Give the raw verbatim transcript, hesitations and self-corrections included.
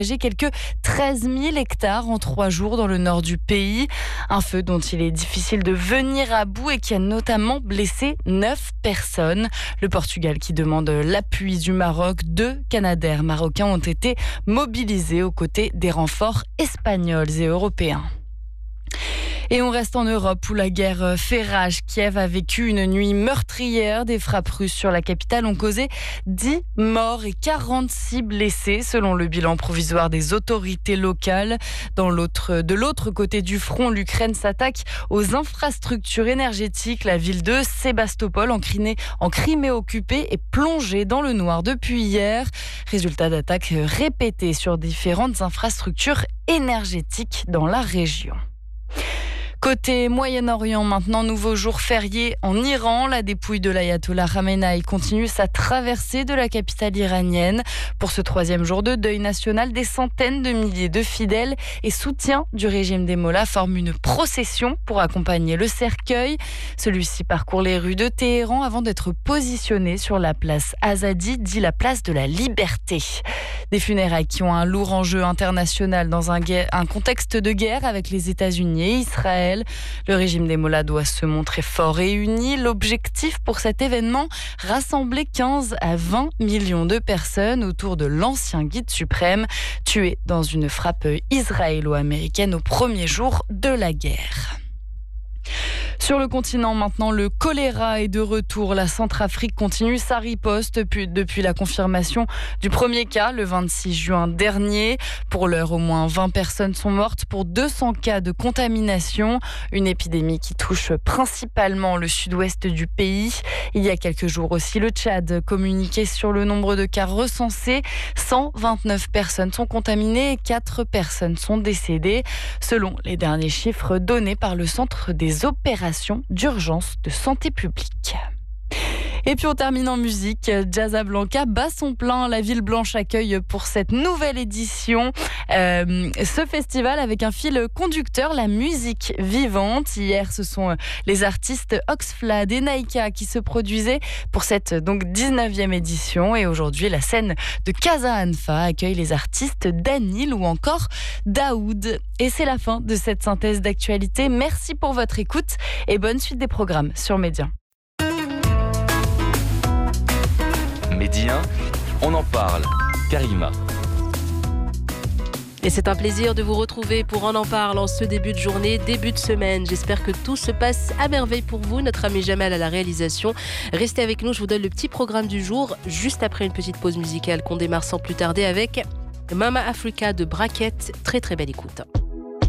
J'ai quelques treize mille hectares en trois jours dans le nord du pays. Un feu dont il est difficile de venir à bout et qui a notamment blessé neuf personnes. Le Portugal qui demande l'appui du Maroc. Deux Canadair marocains ont été mobilisés aux côtés des renforts espagnols et européens. Et on reste en Europe où la guerre fait rage. Kiev a vécu une nuit meurtrière. Des frappes russes sur la capitale ont causé dix morts et quarante-six blessés selon le bilan provisoire des autorités locales. Dans l'autre, de l'autre côté du front, l'Ukraine s'attaque aux infrastructures énergétiques. La ville de Sébastopol, en Crimée, en Crimée occupée, est plongée dans le noir depuis hier. Résultat d'attaques répétées sur différentes infrastructures énergétiques dans la région. Côté Moyen-Orient, maintenant, nouveau jour férié en Iran. La dépouille de l'ayatollah Khamenei continue sa traversée de la capitale iranienne. Pour ce troisième jour de deuil national, des centaines de milliers de fidèles et soutiens du régime des mollahs forment une procession pour accompagner le cercueil. Celui-ci parcourt les rues de Téhéran avant d'être positionné sur la place Azadi, dit la place de la liberté. Des funérailles qui ont un lourd enjeu international dans un, guerre, un contexte de guerre avec les États-Unis et Israël. Le régime des mollahs doit se montrer fort et uni. L'objectif pour cet événement, rassembler quinze à vingt millions de personnes autour de l'ancien guide suprême, tué dans une frappe israélo-américaine au premier jour de la guerre. Sur le continent maintenant, le choléra est de retour. La Centrafrique continue sa riposte depuis, depuis la confirmation du premier cas le vingt-six juin dernier. Pour l'heure, au moins vingt personnes sont mortes pour deux cents cas de contamination. Une épidémie qui touche principalement le sud-ouest du pays. Il y a quelques jours aussi, le Tchad communiquait sur le nombre de cas recensés. cent vingt-neuf personnes sont contaminées et quatre personnes sont décédées, selon les derniers chiffres donnés par le Centre des opérations d'urgence de santé publique. Et puis on termine en musique. Jasablanca bat son plein. La Ville Blanche accueille pour cette nouvelle édition euh, ce festival avec un fil conducteur, la musique vivante. Hier, ce sont les artistes Oxflade et Naïka qui se produisaient pour cette donc dix-neuvième édition. Et aujourd'hui, la scène de Casa Anfa accueille les artistes Danil ou encore Daoud. Et c'est la fin de cette synthèse d'actualité. Merci pour votre écoute et bonne suite des programmes sur Média. Média, on en parle. Karima. Et c'est un plaisir de vous retrouver pour On en parle en ce début de journée, début de semaine. J'espère que tout se passe à merveille pour vous. Notre ami Jamal à la réalisation. Restez avec nous, je vous donne le petit programme du jour, juste après une petite pause musicale qu'on démarre sans plus tarder avec Mama Africa de Braquette. Très très belle écoute.